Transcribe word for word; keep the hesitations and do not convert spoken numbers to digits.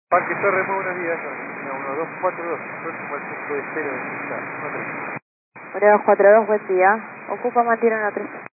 Parque Torre, muy buenos días, Argentina uno dos cuatro dos, próximo al punto de cero de Quintana, uno dos cuatro dos, buen día. Ocupa mantiene una tres.